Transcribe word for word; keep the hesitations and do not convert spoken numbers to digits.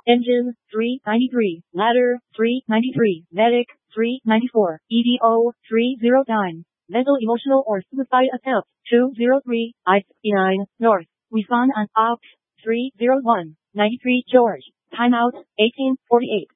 Engine, three ninety-three. Ladder, three ninety-three. Medic, three ninety-four. E D O, three oh nine. Mental, emotional, or suicide attempt, two oh three. I nine, North. Refund and opt, three oh one. ninety-three George. Timeout, eighteen forty-eight.